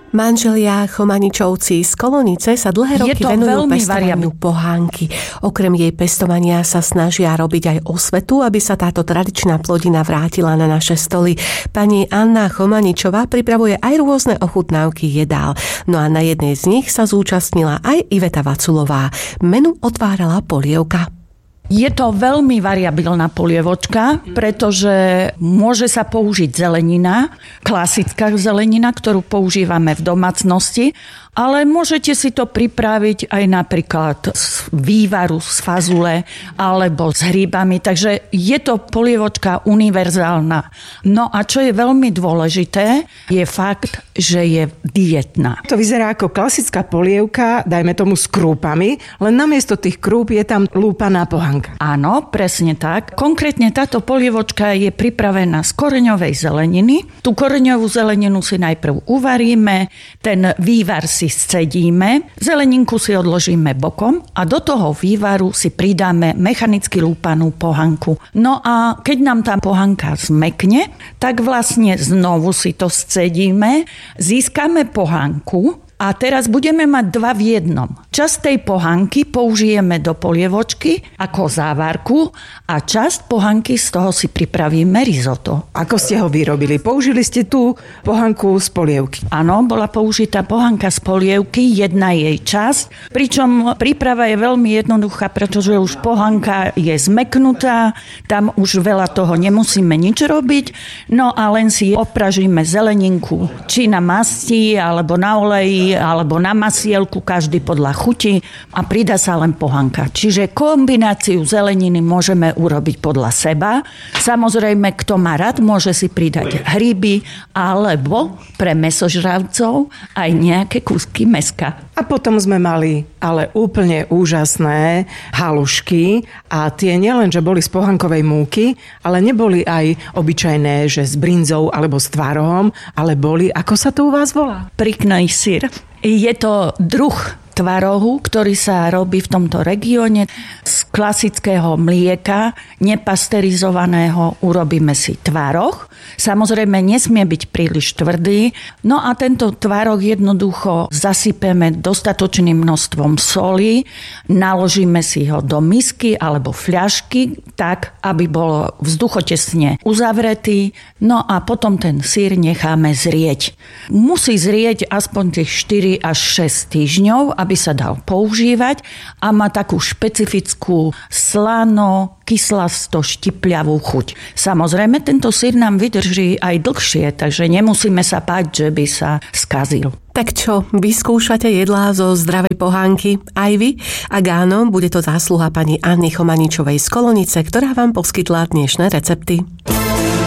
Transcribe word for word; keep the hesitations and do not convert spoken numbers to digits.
Manželia Chomaničovci z Kolonice sa dlhé roky venujú pestovaniu pohánky. Okrem jej pestovania sa snažia robiť aj osvetu, aby sa táto tradičná plodina vrátila na naše stoly. Pani Anna Chomaničová pripravuje aj rôzne ochutnávky jedál. No a na jednej z nich sa zúčastnila aj Iveta Vaculová. Menu otvárala polievka. Je to veľmi variabilná polievočka, pretože môže sa použiť zelenina, klasická zelenina, ktorú používame v domácnosti, ale môžete si to pripraviť aj napríklad z vývaru, z fazule alebo s hríbami, takže je to polievočka univerzálna. No a čo je veľmi dôležité, je fakt, že je dietná. To vyzerá ako klasická polievka, dajme tomu s krúpami, len namiesto tých krúp je tam lúpaná pohánka. Áno, presne tak. Konkrétne táto polievočka je pripravená z koreňovej zeleniny. Tú koreňovú zeleninu si najprv uvaríme, ten vývar si scedíme, zeleninku si odložíme bokom a do toho vývaru si pridáme mechanicky lúpanú pohanku. No a keď nám tá pohanka zmekne, tak vlastne znovu si to scedíme, získame pohanku a teraz budeme mať dva v jednom. Časť tej pohanky použijeme do polievočky ako závárku a časť pohanky z toho si pripravíme risotto. Ako ste ho vyrobili? Použili ste tú pohanku z polievky? Áno, bola použitá pohanka z polievky, jedna jej časť, pričom príprava je veľmi jednoduchá, pretože už pohanka je zmeknutá, tam už veľa toho nemusíme nič robiť, no a len si opražíme zeleninku, či na masti, alebo na oleji, alebo na masielku, každý podľa chuti a pridá sa len pohanka. Čiže kombináciu zeleniny môžeme urobiť podľa seba. Samozrejme, kto má rád, môže si pridať hríby alebo pre mäsožravcov aj nejaké kúsky mäska. A potom sme mali ale úplne úžasné halušky a tie nielen, že boli z pohankovej múky, ale neboli aj obyčajné, že s brinzou alebo s tvarohom, ale boli, ako sa to u vás volá? Priknej syr. Je to druh tvarohu, ktorý sa robí v tomto regióne z klasického mlieka, nepasterizovaného, urobíme si tvaroh. Samozrejme, nesmie byť príliš tvrdý. No a tento tvaroh jednoducho zasypeme dostatočným množstvom soli, naložíme si ho do misky alebo fľašky, tak, aby bol vzduchotesne uzavretý. No a potom ten syr necháme zrieť. Musí zrieť aspoň tých štyri až šesť týždňov, aby sa dal používať a má takú špecifickú slano, kyslasto, štipľavú chuť. Samozrejme, tento syr nám vydrží aj dlhšie, takže nemusíme sa báť, že by sa skazil. Tak čo, vyskúšate jedlá zo zdravej pohánky? Aj vy? Ak áno, bude to zásluha pani Anny Chomaničovej z Kolonice, ktorá vám poskytla dnešné recepty.